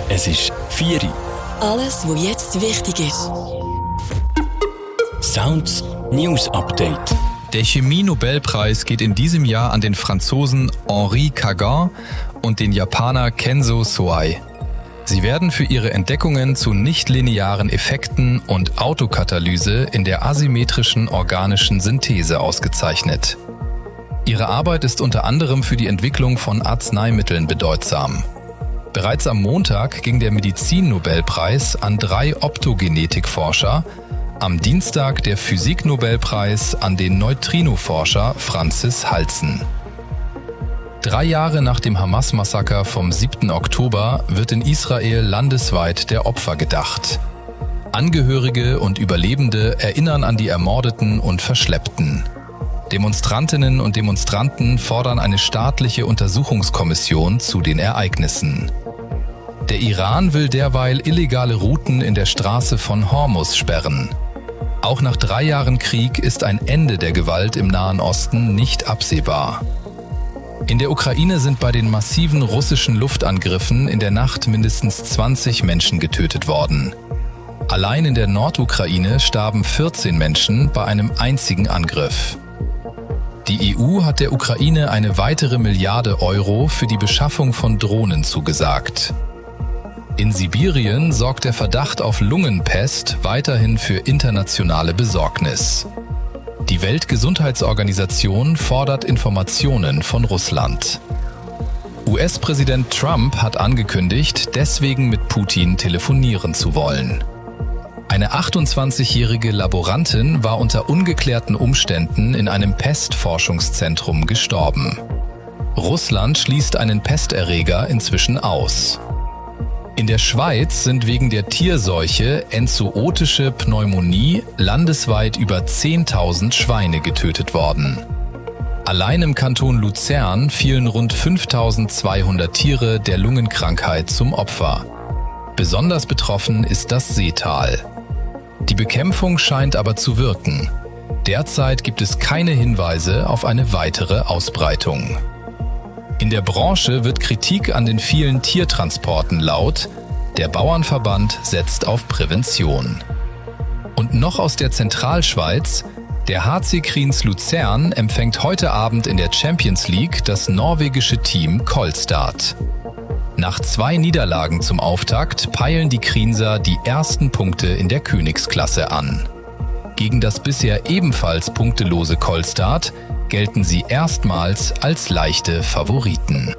Es ist 4 Uhr. Alles, was jetzt wichtig ist. Sounds News Update. Der Chemie-Nobelpreis geht in diesem Jahr an den Franzosen Henri Kagan und den Japaner Kenzo Soai. Sie werden für ihre Entdeckungen zu nichtlinearen Effekten und Autokatalyse in der asymmetrischen organischen Synthese ausgezeichnet. Ihre Arbeit ist unter anderem für die Entwicklung von Arzneimitteln bedeutsam. Bereits am Montag ging der Medizin-Nobelpreis an 3 Optogenetikforscher, am Dienstag der Physik-Nobelpreis an den Neutrino-Forscher Francis Halzen. 3 Jahre nach dem Hamas-Massaker vom 7. Oktober wird in Israel landesweit der Opfer gedacht. Angehörige und Überlebende erinnern an die Ermordeten und Verschleppten. Demonstrantinnen und Demonstranten fordern eine staatliche Untersuchungskommission zu den Ereignissen. Der Iran will derweil illegale Routen in der Straße von Hormuz sperren. Auch nach 3 Jahren Krieg ist ein Ende der Gewalt im Nahen Osten nicht absehbar. In der Ukraine sind bei den massiven russischen Luftangriffen in der Nacht mindestens 20 Menschen getötet worden. Allein in der Nordukraine starben 14 Menschen bei einem einzigen Angriff. Die EU hat der Ukraine eine weitere Milliarde Euro für die Beschaffung von Drohnen zugesagt. In Sibirien sorgt der Verdacht auf Lungenpest weiterhin für internationale Besorgnis. Die Weltgesundheitsorganisation fordert Informationen von Russland. US-Präsident Trump hat angekündigt, deswegen mit Putin telefonieren zu wollen. Eine 28-jährige Laborantin war unter ungeklärten Umständen in einem Pestforschungszentrum gestorben. Russland schließt einen Pesterreger inzwischen aus. In der Schweiz sind wegen der Tierseuche enzootische Pneumonie landesweit über 10.000 Schweine getötet worden. Allein im Kanton Luzern fielen rund 5.200 Tiere der Lungenkrankheit zum Opfer. Besonders betroffen ist das Seetal. Die Bekämpfung scheint aber zu wirken. Derzeit gibt es keine Hinweise auf eine weitere Ausbreitung. In der Branche wird Kritik an den vielen Tiertransporten laut. Der Bauernverband setzt auf Prävention. Und noch aus der Zentralschweiz: Der HC Kriens Luzern empfängt heute Abend in der Champions League das norwegische Team Kolstad. Nach 2 Niederlagen zum Auftakt peilen die Krienser die ersten Punkte in der Königsklasse an. Gegen das bisher ebenfalls punktelose Kolstad gelten sie erstmals als leichte Favoriten.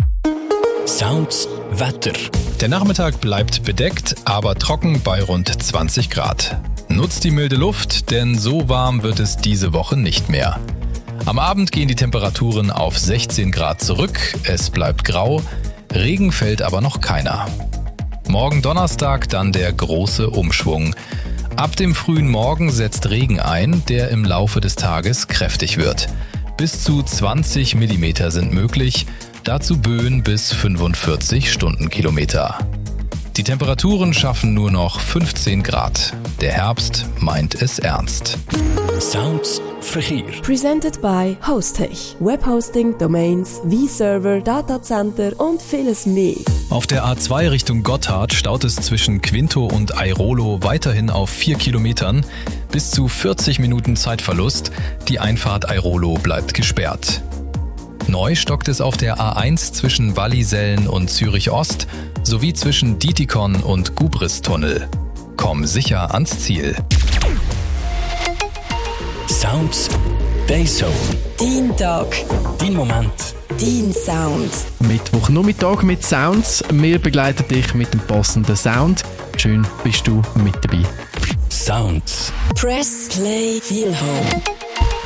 Sounds Wetter. Der Nachmittag bleibt bedeckt, aber trocken bei rund 20 Grad. Nutzt die milde Luft, denn so warm wird es diese Woche nicht mehr. Am Abend gehen die Temperaturen auf 16 Grad zurück, es bleibt grau, Regen fällt aber noch keiner. Morgen Donnerstag dann der große Umschwung. Ab dem frühen Morgen setzt Regen ein, der im Laufe des Tages kräftig wird. Bis zu 20 mm sind möglich, dazu Böen bis 45 Stundenkilometer. Die Temperaturen schaffen nur noch 15 Grad. Der Herbst meint es ernst. Sounds Verkehr. Presented by Hostech. Webhosting, Domains, V-Server, Datacenter und vieles mehr. Auf der A2 Richtung Gotthard staut es zwischen Quinto und Airolo weiterhin auf 4 Kilometern. Bis zu 40 Minuten Zeitverlust. Die Einfahrt Airolo bleibt gesperrt. Neu stockt es auf der A1 zwischen Wallisellen und Zürich Ost sowie zwischen Dietikon und Gubristunnel. Komm sicher ans Ziel. Sounds Dayzone. Dein Tag. Dein Moment. Dein Sound. Mittwochnachmittag mit Sounds. Wir begleiten dich mit dem passenden Sound. Schön bist du mit dabei. Sounds. Press Play Feel Home.